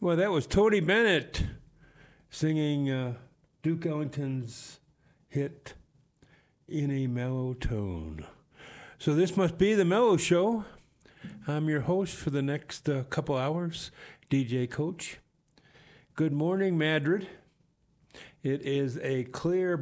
Well, that was Tony Bennett singing Duke Ellington's hit In a Mellow Tone. So this must be the Mellow Show. I'm your host for the next couple hours, DJ Coach. Good morning, Madrid. It is a clear